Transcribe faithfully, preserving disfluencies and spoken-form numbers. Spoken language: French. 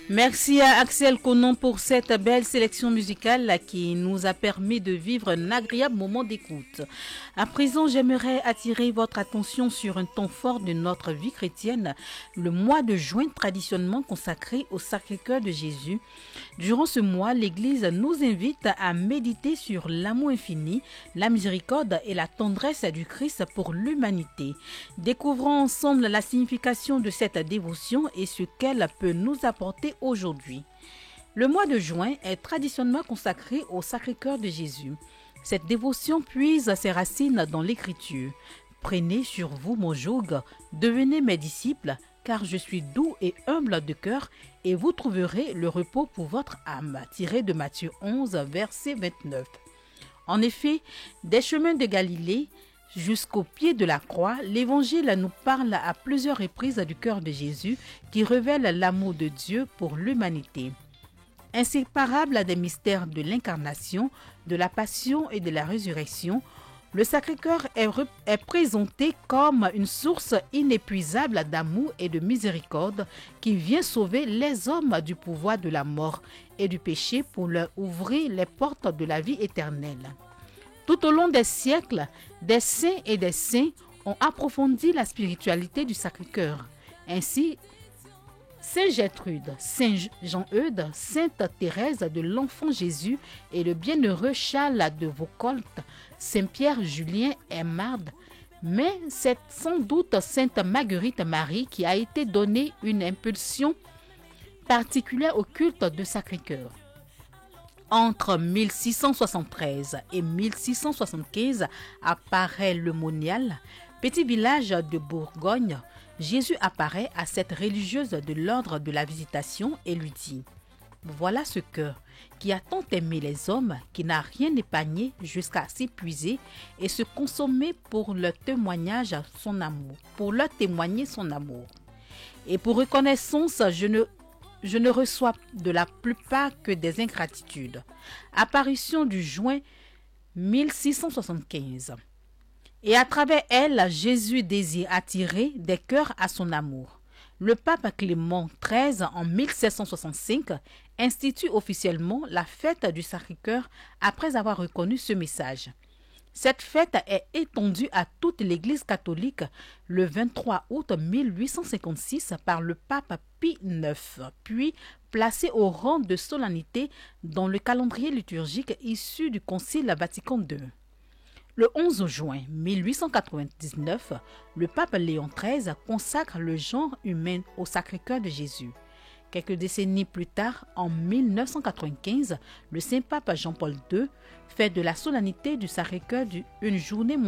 Merci à Axel Conon pour cette belle sélection musicale qui nous a permis de vivre un agréable moment d'écoute. À présent, j'aimerais attirer votre attention sur un temps fort de notre vie chrétienne, le mois de juin traditionnellement consacré au Sacré-Cœur de Jésus. Durant ce mois, l'Église nous invite à méditer sur l'amour infini, la miséricorde et la tendresse du Christ pour l'humanité. Découvrons ensemble la signification de cette dévotion et ce qu'elle peut nous apporter aujourd'hui. Le mois de juin est traditionnellement consacré au Sacré-Cœur de Jésus. Cette dévotion puise ses racines dans l'Écriture. Prenez sur vous mon joug, devenez mes disciples, car je suis doux et humble de cœur, et vous trouverez le repos pour votre âme. Tiré de Matthieu onze, verset vingt-neuf. En effet, des chemins de Galilée jusqu'au pied de la croix, l'Évangile nous parle à plusieurs reprises du cœur de Jésus qui révèle l'amour de Dieu pour l'humanité. Inséparable des mystères de l'incarnation, de la passion et de la résurrection, le Sacré-Cœur est, est présenté comme une source inépuisable d'amour et de miséricorde qui vient sauver les hommes du pouvoir de la mort et du péché pour leur ouvrir les portes de la vie éternelle. Tout au long des siècles, des saints et des saints ont approfondi la spiritualité du Sacré-Cœur. Ainsi, Saint Gertrude, Saint Jean-Eudes, Sainte Thérèse de l'Enfant Jésus et le bienheureux Charles de Vaucolte, Saint Pierre Julien Aymard, mais c'est sans doute Sainte Marguerite Marie qui a été donnée une impulsion particulière au culte du Sacré-Cœur. Entre mille six cent soixante-treize et mille six cent soixante-quinze apparaît le Monial, petit village de Bourgogne. Jésus apparaît à cette religieuse de l'ordre de la Visitation et lui dit « Voilà ce cœur qui a tant aimé les hommes, qui n'a rien épargné jusqu'à s'épuiser et se consommer pour leur témoignage son amour, pour leur témoigner son amour. Et pour reconnaissance, je ne Je ne reçois de la plupart que des ingratitudes. » Apparition du juin mille six cent soixante-quinze. Et à travers elle, Jésus désire attirer des cœurs à son amour. Le pape Clément treize, en mille sept cent soixante-cinq, institue officiellement la fête du Sacré-Cœur après avoir reconnu ce message. Cette fête est étendue à toute l'Église catholique le vingt-trois août mille huit cent cinquante-six par le pape Pie neuf, puis placée au rang de solennité dans le calendrier liturgique issu du Concile Vatican deux. Le onze juin mille huit cent quatre-vingt-dix-neuf, le pape Léon treize consacre le genre humain au Sacré-Cœur de Jésus. Quelques décennies plus tard, en mille neuf cent quatre-vingt-quinze, le Saint-Pape Jean-Paul deux fait de la solennité du Sacré-Cœur une journée mondiale